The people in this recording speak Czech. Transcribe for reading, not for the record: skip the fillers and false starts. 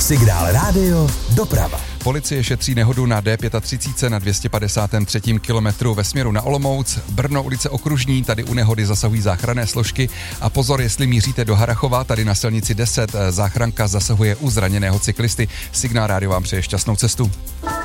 Signál Rádio Doprava. Policie šetří nehodu na D35 na 253. kilometru ve směru na Olomouc. Brno, ulice Okružní, tady u nehody zasahují záchranné složky. A pozor, jestli míříte do Harrachova, tady na silnici 10 záchranka zasahuje u zraněného cyklisty. Signál Rádio vám přeje šťastnou cestu.